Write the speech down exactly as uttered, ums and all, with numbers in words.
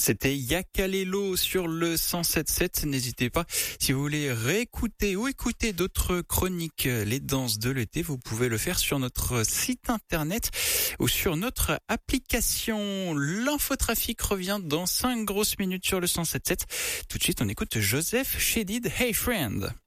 C'était Yakalelo sur le cent sept sept. N'hésitez pas, si vous voulez réécouter ou écouter d'autres chroniques, les danses de l'été, vous pouvez le faire sur notre site internet ou sur notre application. L'infotrafic revient dans cinq grosses minutes sur le cent sept sept. Tout de suite, on écoute Joseph Chédid, Hey Friend.